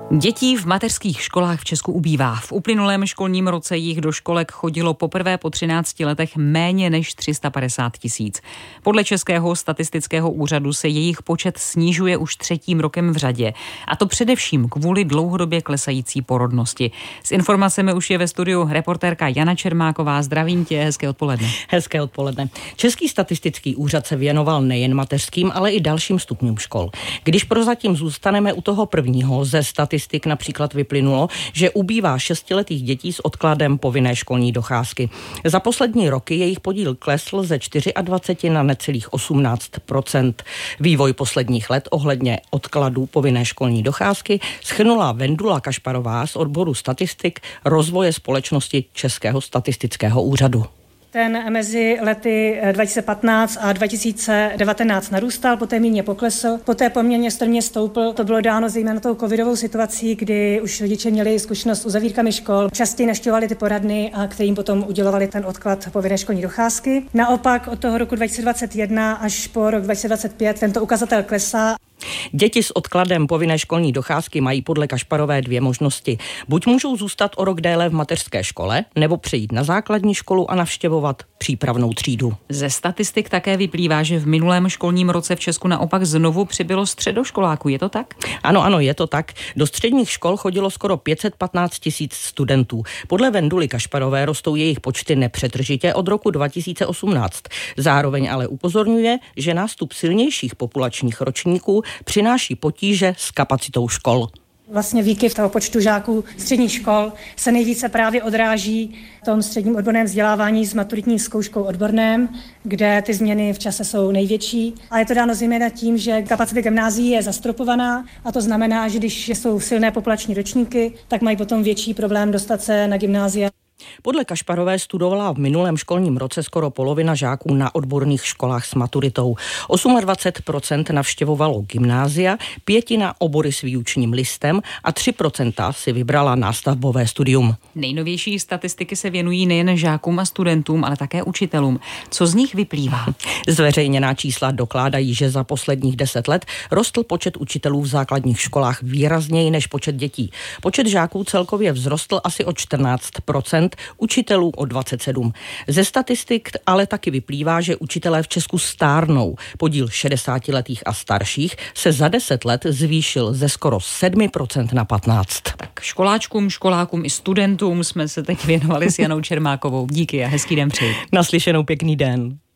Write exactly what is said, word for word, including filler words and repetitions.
Dětí v mateřských školách v Česku ubývá. V uplynulém školním roce jich do školek chodilo poprvé po třinácti letech méně než tři sta padesát tisíc. Podle Českého statistického úřadu se jejich počet snižuje už třetím rokem v řadě. A to především kvůli dlouhodobě klesající porodnosti. S informacemi už je ve studiu reportérka Jana Čermáková. Zdravím tě, hezké odpoledne. Hezké odpoledne. Český statistický úřad se věnoval nejen mateřským, ale i dalším stupňům škol. Když prozatím zůstaneme u toho prvního, ze statistik například vyplynulo, že ubývá šestiletých dětí s odkladem povinné školní docházky. Za poslední roky jejich podíl klesl ze dvacet čtyři na necelých osmnáct procent. Vývoj posledních let ohledně odkladů povinné školní docházky shrnula Vendula Kašparová z odboru statistik rozvoje společnosti Českého statistického úřadu. Ten mezi lety dva tisíce patnáct a dva tisíce devatenáct narůstal, poté mírně poklesl, poté poměrně strmě stoupl. To bylo dáno zejména tou covidovou situací, kdy už rodiče měli zkušenost s uzavírkami škol, častěji navštěvovali ty poradny, a kterým potom udělovali ten odklad povinné školní docházky. Naopak od toho roku dva tisíce dvacet jedna až po rok dva tisíce dvacet pět tento ukazatel klesá. Děti s odkladem povinné školní docházky mají podle Kašparové dvě možnosti. Buď můžou zůstat o rok déle v mateřské škole, nebo přejít na základní školu a navštěvovat přípravnou třídu. Ze statistik také vyplývá, že v minulém školním roce v Česku naopak znovu přibylo středoškoláků. Je to tak? Ano, ano, je to tak. Do středních škol chodilo skoro pět set patnáct tisíc studentů. Podle Venduly Kašparové rostou jejich počty nepřetržitě od roku dva tisíce osmnáct. Zároveň ale upozorňuje, že nástup silnějších populačních ročníků přináší potíže s kapacitou škol. Vlastně výkyv toho počtu žáků středních škol se nejvíce právě odráží v tom středním odborném vzdělávání s maturitní zkouškou odborném, kde ty změny v čase jsou největší. A je to dáno zejména tím, že kapacita gymnázií je zastropovaná, a to znamená, že když jsou silné populační ročníky, tak mají potom větší problém dostat se na gymnázia. Podle Kašparové studovala v minulém školním roce skoro polovina žáků na odborných školách s maturitou. dvacet osm procent navštěvovalo gymnázia, pětina obory s výučním listem a tři procenta si vybrala nástavbové studium. Nejnovější statistiky se věnují nejen žákům a studentům, ale také učitelům. Co z nich vyplývá? Zveřejněná čísla dokládají, že za posledních deset let rostl počet učitelů v základních školách výrazněji než počet dětí. Počet žáků celkově vzrostl asi o čtrnáct procent, učitelů o dvacet sedm. Ze statistik ale taky vyplývá, že učitelé v Česku stárnou. Podíl šedesátiletých a starších se za deset let zvýšil ze skoro sedm procent na patnáct. Tak školáčkům, školákům i studentům jsme se teď věnovali s Janou Čermákovou. Díky a hezký den přeji. Naslyšenou, pěkný den.